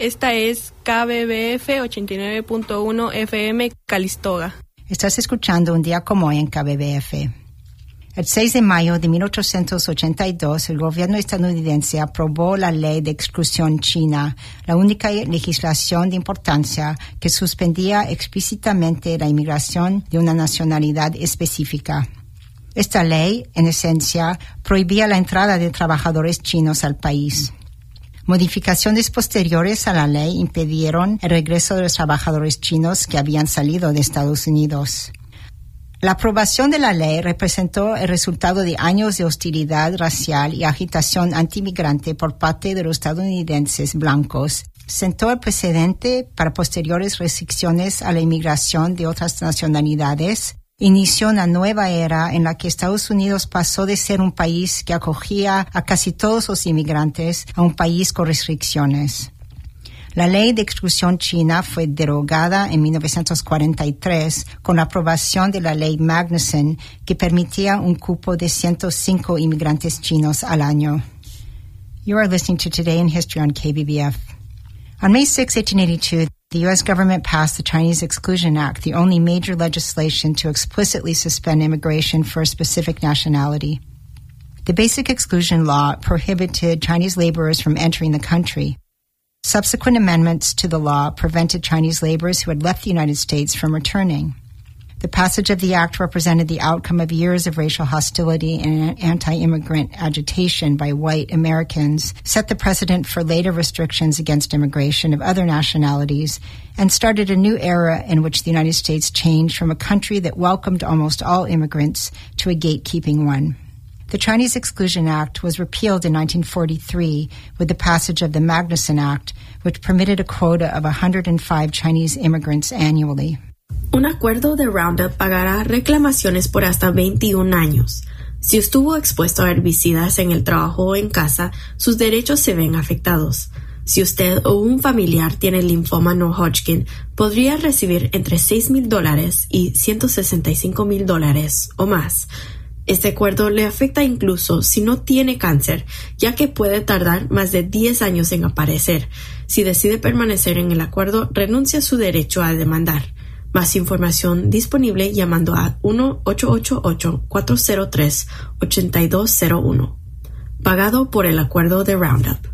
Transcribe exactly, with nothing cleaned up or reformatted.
Esta es K B B F ochenta y nueve punto uno F M Calistoga. Estás escuchando un día como hoy en K B B F. El seis de mayo de mil ochocientos ochenta y dos, el gobierno estadounidense aprobó la Ley de Exclusión China, la única legislación de importancia que suspendía explícitamente la inmigración de una nacionalidad específica. Esta ley, en esencia, prohibía la entrada de trabajadores chinos al país. Modificaciones posteriores a la ley impidieron el regreso de los trabajadores chinos que habían salido de Estados Unidos. La aprobación de la ley representó el resultado de años de hostilidad racial y agitación antimigrante por parte de los estadounidenses blancos. Sentó el precedente para posteriores restricciones a la inmigración de otras nacionalidades. Inició una nueva era en la que Estados Unidos pasó de ser un país que acogía a casi todos los inmigrantes a un país con restricciones. La Ley de Exclusión China fue derogada en mil novecientos cuarenta y tres con la aprobación de la Ley Magnuson, que permitía un cupo de ciento cinco inmigrantes chinos al año. You are listening to Today in History on K B B F. On May sixth, eighteen eighty-two, the U S government passed the Chinese Exclusion Act, the only major legislation to explicitly suspend immigration for a specific nationality. The Basic Exclusion Law prohibited Chinese laborers from entering the country. Subsequent amendments to the law prevented Chinese laborers who had left the United States from returning. The passage of the act represented the outcome of years of racial hostility and anti-immigrant agitation by white Americans, set the precedent for later restrictions against immigration of other nationalities, and started a new era in which the United States changed from a country that welcomed almost all immigrants to a gatekeeping one. The Chinese Exclusion Act was repealed in nineteen forty-three with the passage of the Magnuson Act, which permitted a quota of one hundred five Chinese immigrants annually. Un acuerdo de Roundup pagará reclamaciones por hasta veintiún años. Si estuvo expuesto a herbicidas en el trabajo o en casa, sus derechos se ven afectados. Si usted o un familiar tiene linfoma no Hodgkin, podría recibir entre seis mil dólares y ciento sesenta y cinco mil dólares o más. Este acuerdo le afecta incluso si no tiene cáncer, ya que puede tardar más de diez años en aparecer. Si decide permanecer en el acuerdo, renuncia a su derecho a demandar. Más información disponible llamando a uno ocho ocho ocho, cuatro cero tres, ocho dos cero uno. Pagado por el acuerdo de Roundup.